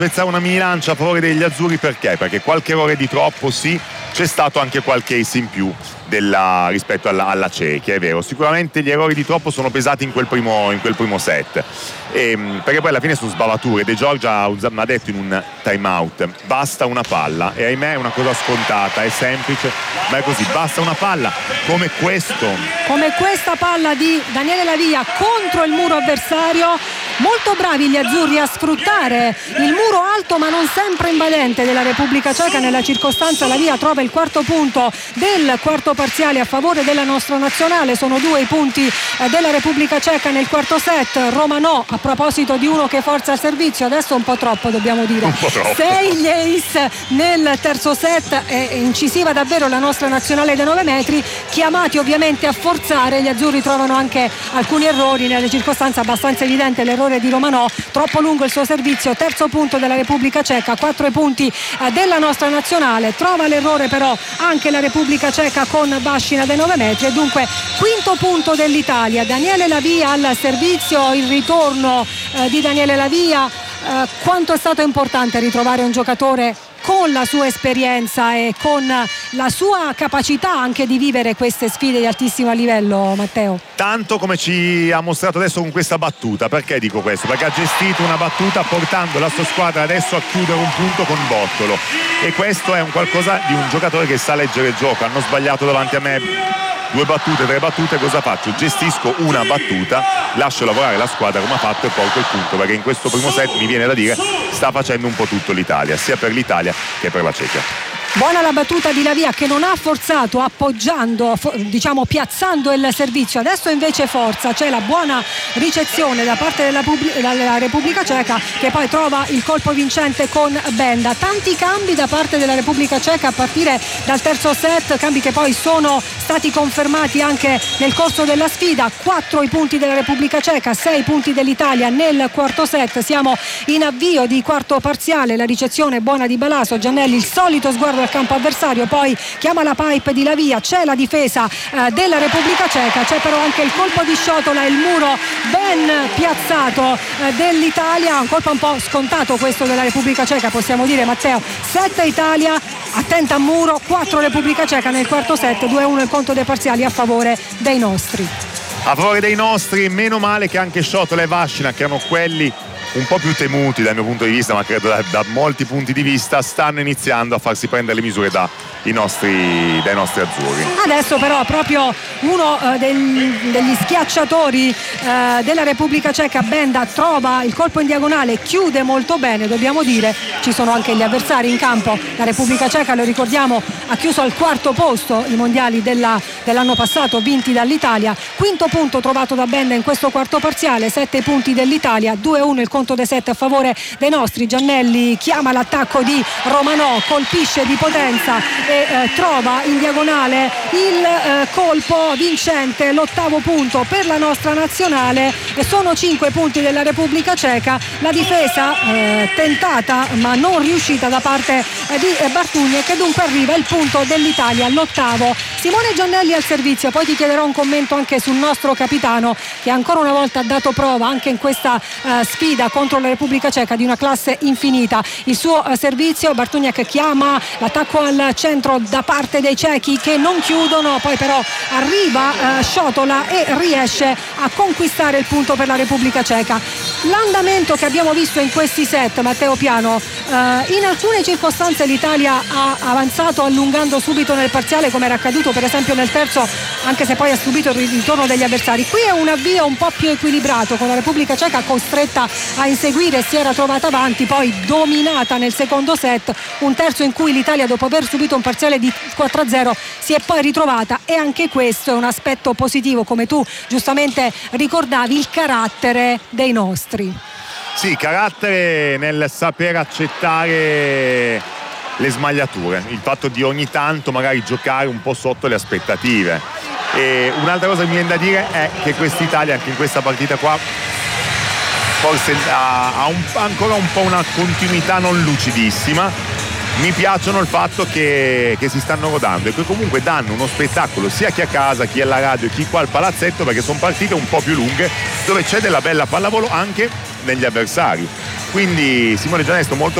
spezzare una mini lancia a favore degli azzurri. Perché? Perché qualche errore di troppo sì, c'è stato anche qualche ace in più rispetto alla Cechia, è vero. Sicuramente gli errori di troppo sono pesati in quel primo set, perché poi alla fine sono sbavature. De Giorgia ha detto in un time out: basta una palla, e ahimè è una cosa scontata, è semplice, ma è così. Basta una palla come questa palla di Daniele Lavia contro il muro avversario. Molto bravi gli azzurri a sfruttare il muro alto ma non sempre invadente della Repubblica Ceca. Nella circostanza Lavia trova il quarto punto del quarto parziale a favore della nostra nazionale. Sono 2 i punti della Repubblica Ceca nel quarto set. Romanò, a proposito di uno che forza il servizio, adesso un po' troppo dobbiamo dire, 6 gli ace nel terzo set. È incisiva davvero la nostra nazionale dei 9 metri, chiamati ovviamente a forzare. Gli azzurri trovano anche alcuni errori, nelle circostanze abbastanza evidente l'errore di Romanò, troppo lungo il suo servizio. Terzo punto della Repubblica Ceca, 4 punti della nostra nazionale. Trova l'errore però anche la Repubblica Ceca con Bashina dei 9 metri, e dunque quinto punto dell'Italia. Daniele Lavia al servizio, il ritorno di Daniele Lavia. Quanto è stato importante ritrovare un giocatore con la sua esperienza e con la sua capacità anche di vivere queste sfide di altissimo livello, Matteo? Tanto, come ci ha mostrato adesso con questa battuta. Perché dico questo? Perché ha gestito una battuta portando la sua squadra adesso a chiudere un punto con Bottolo, e questo è un qualcosa di un giocatore che sa leggere il gioco. Hanno sbagliato davanti a me 2 battute, 3 battute, cosa faccio? Gestisco una battuta, lascio lavorare la squadra come ha fatto e porto il punto, perché in questo primo set mi viene da dire sta facendo un po' tutto l'Italia, sia per l'Italia che per la Cechia. Buona la battuta di Lavia, che non ha forzato, appoggiando, diciamo piazzando il servizio. Adesso invece forza, c'è la buona ricezione da parte della Repubblica Ceca, che poi trova il colpo vincente con Benda. Tanti cambi da parte della Repubblica Ceca a partire dal terzo set, cambi che poi sono stati confermati anche nel corso della sfida. 4 i punti della Repubblica Ceca, 6 punti dell'Italia nel quarto set. Siamo in avvio di quarto parziale. La ricezione buona di Balaso, Giannelli, il solito sguardo al campo avversario, poi chiama la pipe di Lavia, c'è la difesa della Repubblica Ceca, c'è però anche il colpo di sciotola, il muro ben piazzato dell'Italia. Un colpo un po' scontato questo della Repubblica Ceca, possiamo dire, Matteo. 7 Italia, attenta a muro, 4 Repubblica Ceca nel quarto set. 2-1 il conto dei parziali a favore dei nostri. A favore dei nostri, meno male che anche Sciotola e Vascina, che erano quelli un po' più temuti dal mio punto di vista, ma credo da molti punti di vista, stanno iniziando a farsi prendere le misure dai nostri azzurri. Adesso però proprio uno degli schiacciatori della Repubblica Ceca, Benda, trova il colpo in diagonale, chiude molto bene, dobbiamo dire. Ci sono anche gli avversari in campo. La Repubblica Ceca, lo ricordiamo, ha chiuso al quarto posto i mondiali dell'anno passato, vinti dall'Italia. Quinto punto trovato da Benda in questo quarto parziale, 7 punti dell'Italia, 2-1 il conto dei set a favore dei nostri. Giannelli chiama l'attacco di Romanò, colpisce di potenza e trova in diagonale il colpo vincente, l'8° punto per la nostra nazionale. E sono 5 punti della Repubblica Ceca. La difesa tentata ma non riuscita da parte di Bartugna, che dunque arriva il punto dell'Italia, l'8°. Simone Giannelli al servizio, poi ti chiederò un commento anche sul nostro capitano, che ancora una volta ha dato prova anche in questa sfida contro la Repubblica Ceca di una classe infinita. Il suo servizio, Bartugnac chiama l'attacco al centro da parte dei cechi, che non chiudono, poi però arriva Sciotola e riesce a conquistare il punto per la Repubblica Ceca. L'andamento che abbiamo visto in questi set, Matteo Piano, in alcune circostanze l'Italia ha avanzato allungando subito nel parziale, come era accaduto per esempio nel terzo, anche se poi ha subito il ritorno degli avversari. Qui è un avvio un po' più equilibrato, con la Repubblica Ceca costretta a inseguire, si era trovata avanti, poi dominata nel secondo set, un terzo in cui l'Italia, dopo aver subito un parziale di 4-0, si è poi ritrovata, e anche questo è un aspetto positivo, come tu giustamente ricordavi, il carattere dei nostri. Sì, carattere nel saper accettare le smagliature, il fatto di ogni tanto magari giocare un po' sotto le aspettative. E un'altra cosa che mi viene da dire è che quest'Italia anche in questa partita qua forse ha ancora un po' una continuità non lucidissima. Mi piacciono il fatto che si stanno rodando e che comunque danno uno spettacolo sia chi a casa, chi alla radio, chi qua al palazzetto, perché sono partite un po' più lunghe dove c'è della bella pallavolo anche negli avversari. quindi Simone Gianesto molto